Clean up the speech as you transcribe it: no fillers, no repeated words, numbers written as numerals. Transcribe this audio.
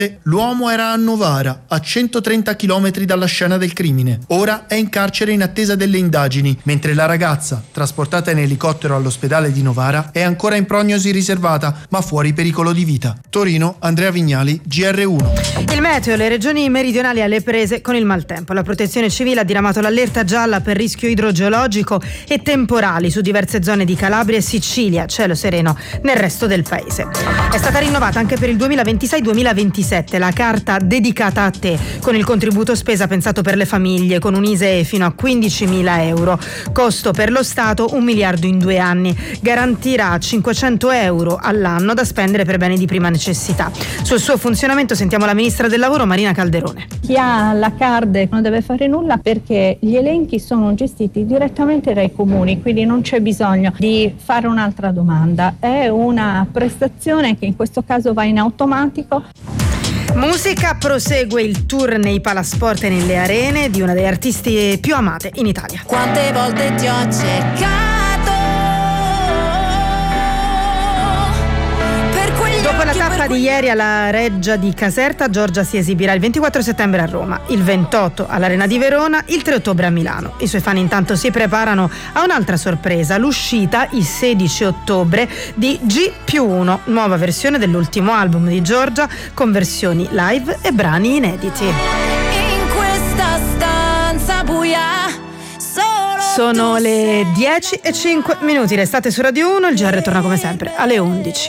L'uomo era a Novara, a 130 km dalla scena del crimine. Ora è in carcere in attesa delle indagini, mentre la ragazza, trasportata in elicottero all'ospedale di Novara, è ancora in prognosi riservata, ma fuori pericolo di vita. Torino, Andrea Vignali, GR1. Il meteo, le regioni meridionali alle prese con il maltempo. La Protezione Civile ha diramato l'allerta gialla per rischio idrogeologico e temporali su diverse zone di Calabria e Sicilia, cielo sereno nel resto del paese. È stata rinnovata anche per il 2026-2027 la carta dedicata a te, con il contributo spesa pensato per le famiglie, con un ISEE fino a 15.000 euro. Costo per lo Stato 1 miliardo in 2 anni. Garantirà 500 euro all'anno da spendere per beni di prima necessità. Sul suo funzionamento sentiamo la Ministra del Lavoro Marina Calderone. Chi ha la card non deve fare nulla perché gli elenchi sono gestiti direttamente dai comuni, quindi non c'è bisogno di fare un'altra domanda. È una prestazione che in questo caso va in automatico. Musica, prosegue il tour nei palasport e nelle arene di una delle artisti più amate in Italia. Quante volte ti ho cercato per quegli Dopo la occhi, tappa di ieri alla Reggia di Caserta, Giorgia si esibirà il 24 settembre a Roma, il 28 all'Arena di Verona, il 3 ottobre a Milano. I suoi fan intanto si preparano a un'altra sorpresa, l'uscita il 16 ottobre di G+1, nuova versione dell'ultimo album di Giorgia con versioni live e brani inediti. in questa stanza buia. Sono le 10:05, restate su Radio 1, il GR torna come sempre alle 11.